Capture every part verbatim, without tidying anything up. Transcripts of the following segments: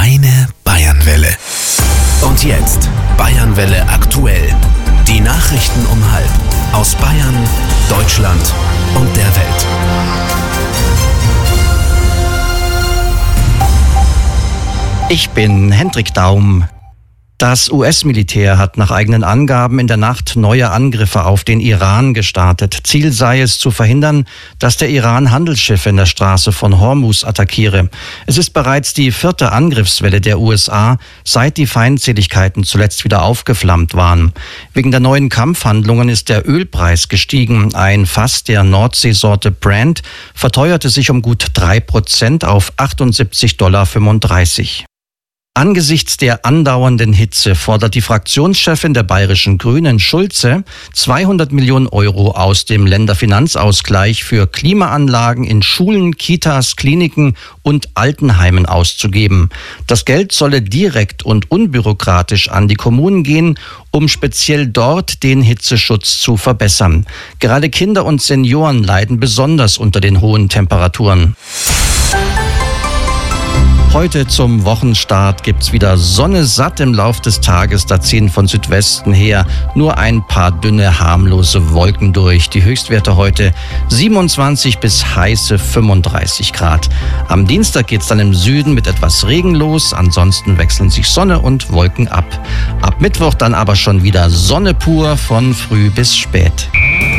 Deine Bayernwelle. Und jetzt Bayernwelle aktuell. Die Nachrichten um halb aus Bayern, Deutschland und der Welt. Ich bin Hendrik Daum. Das U S-Militär hat nach eigenen Angaben in der Nacht neue Angriffe auf den Iran gestartet. Ziel sei es, zu verhindern, dass der Iran Handelsschiffe in der Straße von Hormuz attackiere. Es ist bereits die vierte Angriffswelle der U S A, seit die Feindseligkeiten zuletzt wieder aufgeflammt waren. Wegen der neuen Kampfhandlungen ist der Ölpreis gestiegen. Ein Fass der Nordseesorte Brent verteuerte sich um gut drei Prozent auf achtundsiebzig Komma fünfunddreißig Dollar. Angesichts der andauernden Hitze fordert die Fraktionschefin der bayerischen Grünen, Schulze, zweihundert Millionen Euro aus dem Länderfinanzausgleich für Klimaanlagen in Schulen, Kitas, Kliniken und Altenheimen auszugeben. Das Geld solle direkt und unbürokratisch an die Kommunen gehen, um speziell dort den Hitzeschutz zu verbessern. Gerade Kinder und Senioren leiden besonders unter den hohen Temperaturen. Heute zum Wochenstart gibt's wieder Sonne satt im Lauf des Tages. Da ziehen von Südwesten her nur ein paar dünne, harmlose Wolken durch. Die Höchstwerte heute siebenundzwanzig bis heiße fünfunddreißig Grad. Am Dienstag geht's dann im Süden mit etwas Regen los. Ansonsten wechseln sich Sonne und Wolken ab. Ab Mittwoch dann aber schon wieder Sonne pur von früh bis spät.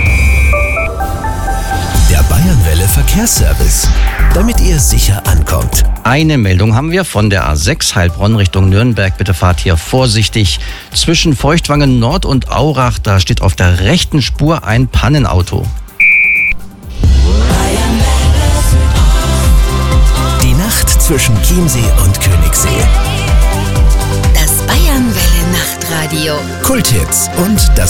Der Bayernwelle Verkehrsservice, damit ihr sicher ankommt. Eine Meldung haben wir von der A sechs Heilbronn Richtung Nürnberg. Bitte fahrt hier vorsichtig. Zwischen Feuchtwangen Nord und Aurach, da steht auf der rechten Spur ein Pannenauto. Die Nacht zwischen Chiemsee und Königssee. Das Bayernwelle Nachtradio. Kulthits und das